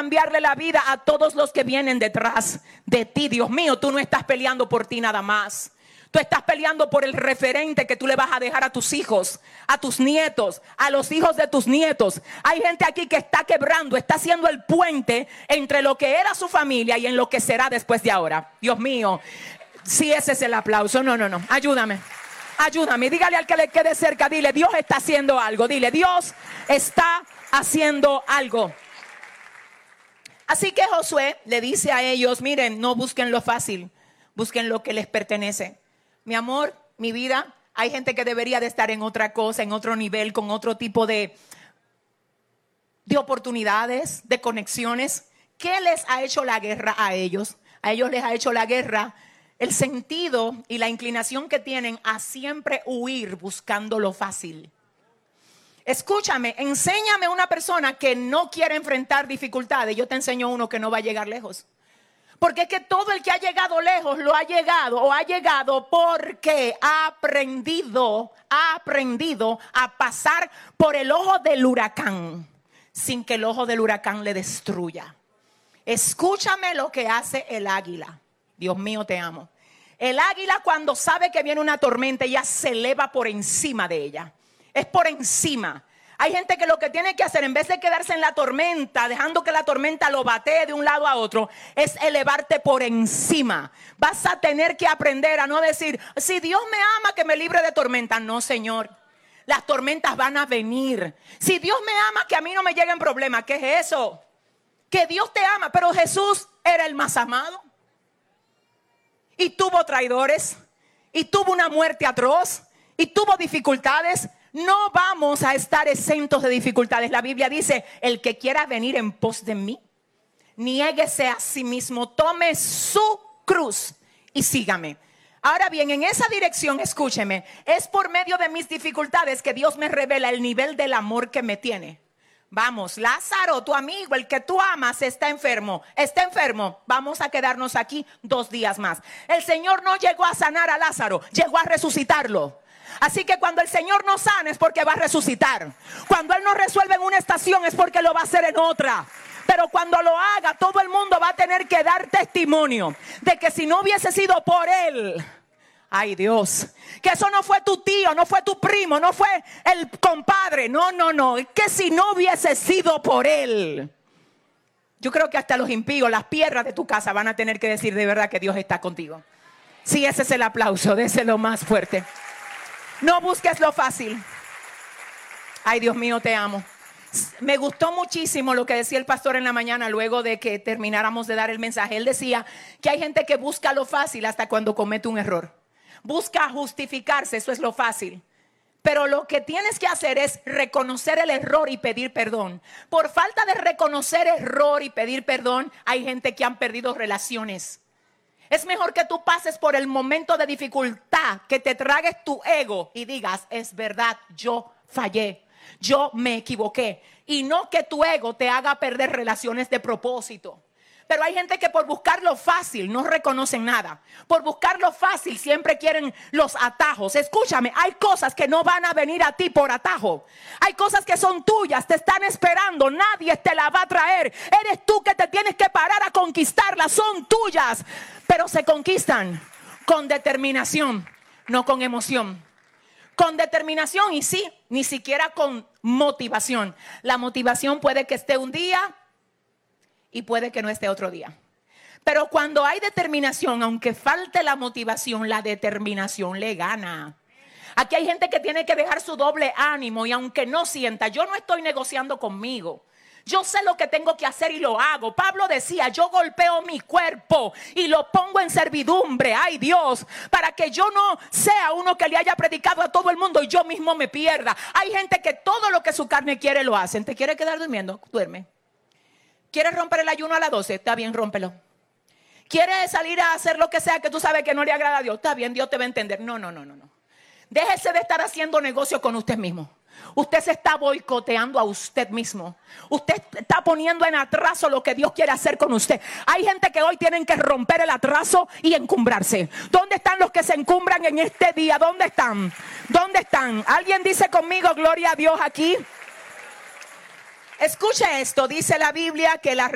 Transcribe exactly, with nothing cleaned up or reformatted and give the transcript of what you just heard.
cambiarle la vida a todos los que vienen detrás de ti. Dios mío, tú no estás peleando por ti nada más. Tú estás peleando por el referente que tú le vas a dejar a tus hijos, a tus nietos, a los hijos de tus nietos. Hay gente aquí que está quebrando, está haciendo el puente entre lo que era su familia y en lo que será después de ahora. Dios mío, si ese es el aplauso. No, no, no, ayúdame, ayúdame. Dígale al que le quede cerca, dile, Dios está haciendo algo. Dile, Dios está haciendo algo. Así que Josué le dice a ellos, miren, no busquen lo fácil, busquen lo que les pertenece. Mi amor, mi vida, hay gente que debería de estar en otra cosa, en otro nivel, con otro tipo de, de oportunidades, de conexiones. ¿Qué les ha hecho la guerra a ellos? A ellos les ha hecho la guerra el sentido y la inclinación que tienen a siempre huir buscando lo fácil. Escúchame, enséñame a una persona que no quiere enfrentar dificultades. Yo te enseño uno que no va a llegar lejos. Porque es que todo el que ha llegado lejos lo ha llegado o ha llegado porque ha aprendido, ha aprendido a pasar por el ojo del huracán sin que el ojo del huracán le destruya. Escúchame lo que hace el águila. Dios mío, te amo. El águila, cuando sabe que viene una tormenta, ella se eleva por encima de ella. Es por encima. Hay gente que lo que tiene que hacer, en vez de quedarse en la tormenta, dejando que la tormenta lo batee de un lado a otro, es elevarte por encima. Vas a tener que aprender a no decir, si Dios me ama, que me libre de tormenta. No, Señor. Las tormentas van a venir. Si Dios me ama, que a mí no me lleguen problemas. ¿Qué es eso? Que Dios te ama. Pero Jesús era el más amado. Y tuvo traidores. Y tuvo una muerte atroz. Y tuvo dificultades. No vamos a estar exentos de dificultades. La Biblia dice, el que quiera venir en pos de mí, niéguese a sí mismo, tome su cruz y sígame. Ahora bien, en esa dirección, escúcheme, es por medio de mis dificultades que Dios me revela el nivel del amor que me tiene. Vamos, Lázaro, tu amigo, el que tú amas, está enfermo. Está enfermo. Vamos a quedarnos aquí dos días más. El Señor no llegó a sanar a Lázaro, llegó a resucitarlo. Así que cuando el Señor nos sana es porque va a resucitar. Cuando Él nos resuelve en una estación es porque lo va a hacer en otra. Pero cuando lo haga, todo el mundo va a tener que dar testimonio de que si no hubiese sido por Él, ay Dios, que eso no fue tu tío, no fue tu primo, no fue el compadre, no, no, no, es que si no hubiese sido por Él. Yo creo que hasta los impíos, las piedras de tu casa van a tener que decir de verdad que Dios está contigo. Sí, ese es el aplauso, déselo más fuerte. No busques lo fácil. Ay, Dios mío, te amo. Me gustó muchísimo lo que decía el pastor en la mañana luego de que termináramos de dar el mensaje. Él decía que hay gente que busca lo fácil hasta cuando comete un error. Busca justificarse, eso es lo fácil. Pero lo que tienes que hacer es reconocer el error y pedir perdón. Por falta de reconocer error y pedir perdón, hay gente que han perdido relaciones. Es mejor que tú pases por el momento de dificultad, que te tragues tu ego y digas, es verdad, yo fallé, yo me equivoqué. Y no que tu ego te haga perder relaciones de propósito. Pero hay gente que por buscar lo fácil no reconocen nada. Por buscar lo fácil siempre quieren los atajos. Escúchame, hay cosas que no van a venir a ti por atajo. Hay cosas que son tuyas, te están esperando, nadie te las va a traer. Eres tú que te tienes que parar a conquistarlas, son tuyas. Pero se conquistan con determinación, no con emoción. Con determinación y sí, ni siquiera con motivación. La motivación puede que esté un día y puede que no esté otro día. Pero cuando hay determinación, aunque falte la motivación, la determinación le gana. Aquí hay gente que tiene que dejar su doble ánimo y aunque no sienta, yo no estoy negociando conmigo. Yo sé lo que tengo que hacer y lo hago. Pablo decía, yo golpeo mi cuerpo y lo pongo en servidumbre. Ay Dios, para que yo no sea uno que le haya predicado a todo el mundo y yo mismo me pierda. Hay gente que todo lo que su carne quiere lo hacen. ¿Te quiere quedar durmiendo? Duerme. ¿Quieres romper el ayuno a las doce? Está bien, rómpelo. ¿Quieres salir a hacer lo que sea que tú sabes que no le agrada a Dios? Está bien, Dios te va a entender. No, no, no, no, no. Déjese de estar haciendo negocio con usted mismo. Usted se está boicoteando a usted mismo. Usted está poniendo en atraso lo que Dios quiere hacer con usted. Hay gente que hoy tienen que romper el atraso y encumbrarse. ¿Dónde están los que se encumbran en este día? ¿Dónde están? ¿Dónde están? ¿Alguien dice conmigo gloria a Dios aquí? Escuche esto, dice la Biblia que la